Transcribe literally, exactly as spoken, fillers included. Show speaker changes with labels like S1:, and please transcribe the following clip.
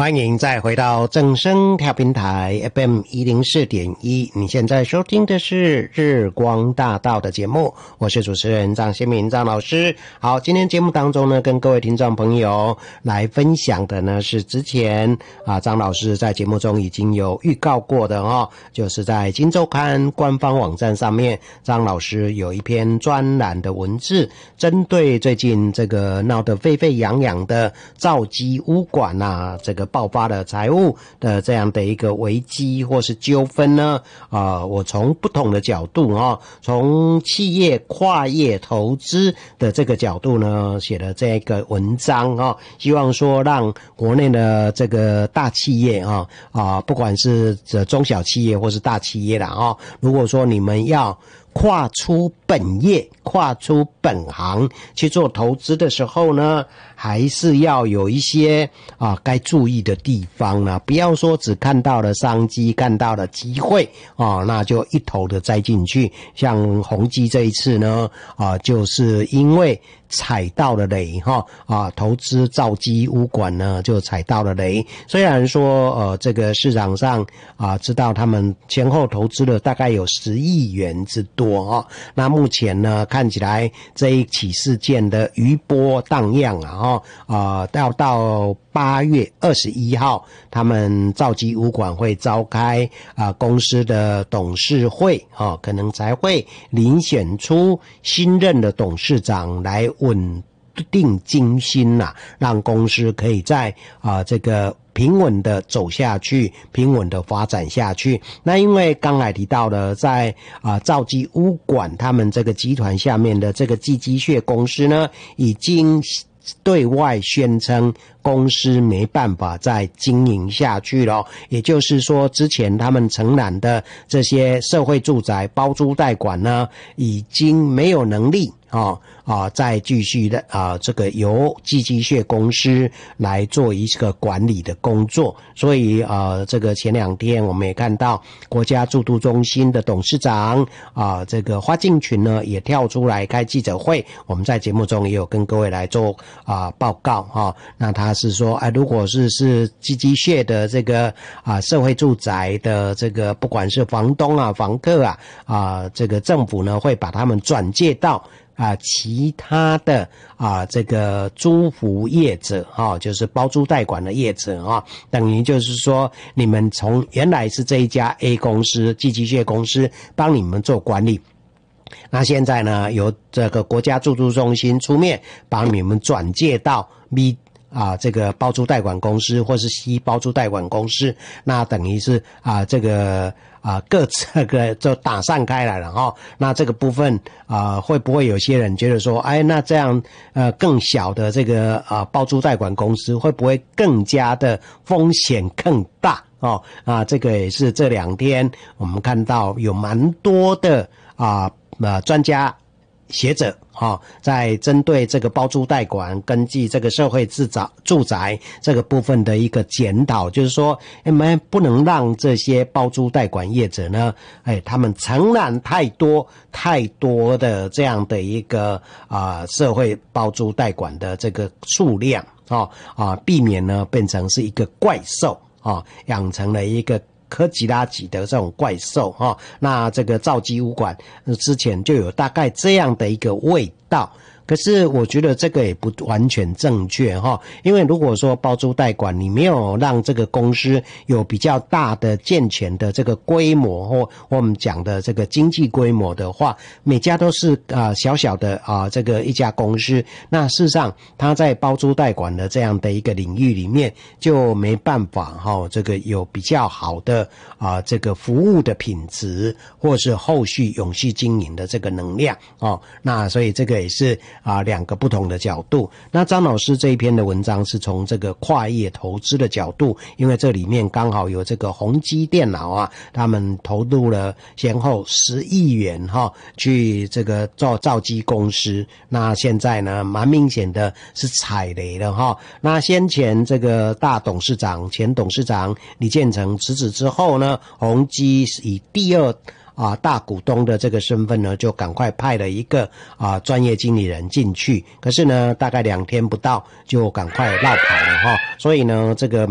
S1: 欢迎再回到正声调频台 F M 一零四点一，你现在收听的是日光大道的节目，我是主持人张先明张老师。好，今天节目当中呢，跟各位听众朋友来分享的呢是之前啊张老师在节目中已经有预告过的哦，就是在今周刊官方网站上面，张老师有一篇专栏的文字，针对最近这个闹得沸沸扬扬的兆基污管啊，这个爆发了财务的这样的一个危机或是纠纷呢，啊、呃，我从不同的角度啊、哦，从企业跨业投资的这个角度呢，写了这个文章啊、哦，希望说让国内的这个大企业啊啊，不管是这中小企业或是大企业啦啊、哦，如果说你们要跨出本业，跨出本行去做投资的时候呢，还是要有一些啊该注意的地方呢，不要说只看到了商机，看到了机会啊，那就一头的栽进去。像宏基这一次呢，啊，就是因为踩到了雷哈啊，投资兆基污管呢就踩到了雷。虽然说呃这个市场上啊知道他们前后投资了大概有十亿元之多啊，那目前呢看起来这一起事件的余波荡漾啊哈啊，要到八月二十一号，他们兆基污管会召开啊公司的董事会啊，可能才会遴选出新任的董事长来稳定军心呐、啊，让公司可以在啊这个平稳的走下去，平稳的发展下去。那因为刚才提到了在啊兆基污管他们这个集团下面的这个寄机械公司呢，已经对外宣称公司没办法再经营下去了，也就是说之前他们承揽的这些社会住宅包租代管呢，已经没有能力啊啊再继续的啊这个由寄机械公司来做一个管理的工作。所以啊这个前两天我们也看到国家住都中心的董事长啊这个花敬群呢也跳出来开记者会，我们在节目中也有跟各位来做啊报告哈、啊。那他是说哎、啊、如果是是寄机械的这个啊社会住宅的这个不管是房东啊房客啊啊这个政府呢会把他们转介到啊，其他的啊，这个租服业者啊，就是包租代管的业者啊，等于就是说，你们从原来是这一家 A 公司寄机械公司帮你们做管理，那现在呢，由这个国家住都中心出面帮你们转介到 B。啊，这个包租代管公司或是 C 包租代管公司，那等于是啊，这个啊各这个就打散开来了哈。那这个部分啊，会不会有些人觉得说，哎，那这样呃更小的这个啊包租代管公司会不会更加的风险更大哦？啊，这个也是这两天我们看到有蛮多的啊呃专家学者啊，在针对这个包租代管根据这个社会住宅住宅这个部分的一个检讨，就是说我们不能让这些包租代管业者呢，哎，他们承揽太多太多的这样的一个啊社会包租代管的这个数量啊啊，避免呢变成是一个怪兽啊，养成了一个科吉拉级的这种怪兽哈，那这个兆基污管之前就有大概这样的一个味道。可是我觉得这个也不完全正确哈，因为如果说包租代管你没有让这个公司有比较大的健全的这个规模或我们讲的这个经济规模的话，每家都是啊、呃、小小的啊、呃、这个一家公司，那事实上它在包租代管的这样的一个领域里面就没办法哈、哦、这个有比较好的啊、呃、这个服务的品质或是后续永续经营的这个能量哦，那所以这个也是啊，两个不同的角度。那张老师这一篇的文章是从这个跨业投资的角度，因为这里面刚好有这个宏基电脑啊，他们投入了先后十亿元哈、哦，去这个做兆基公司。那现在呢，蛮明显的是踩雷了哈、哦。那先前这个大董事长、前董事长李建成辞职之后呢，宏基以第二。啊，大股东的这个身份呢，就赶快派了一个啊专业经理人进去，可是呢，大概两天不到就赶快落跑了哈，所以呢，这个。